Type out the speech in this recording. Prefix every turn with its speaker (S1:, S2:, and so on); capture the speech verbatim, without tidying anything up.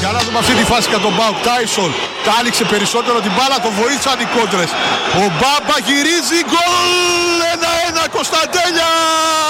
S1: Για να δούμε αυτή τη φάση για τον Μπάουκ. Τάισον τα άνοιξε περισσότερο την μπάλα, το βοήθησαν οι κόντρες. Ο Μπάμπα γυρίζει, γκολ! ένα ένα Κωνσταντέλια!